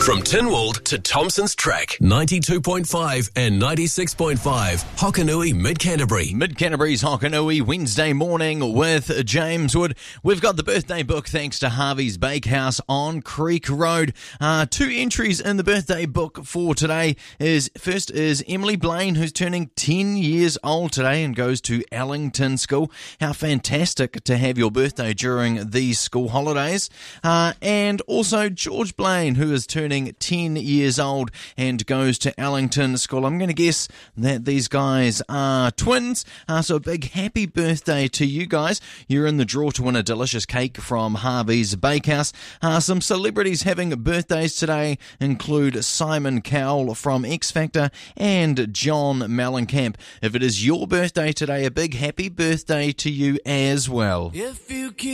From Tynwald to Thompson's Track, 92.5 and 96.5, Hokanui, Mid-Canterbury. Mid-Canterbury's Hokanui, Wednesday morning with James Wood. We've got the birthday book thanks to Harvey's Bakehouse on Creek Road. 2 entries in the birthday book for today. First is Emily Blaine, who's turning 10 years old today and goes to Allington School. How fantastic to have your birthday during these school holidays. And also George Blaine, who is turning 10 years old and goes to Allington School. I'm going to guess that these guys are twins. So a big happy birthday to you guys. You're in the draw to win a delicious cake from Harvey's Bakehouse. Some celebrities having birthdays today include Simon Cowell from X Factor and John Mellencamp. If it is your birthday today, a big happy birthday to you as well. If you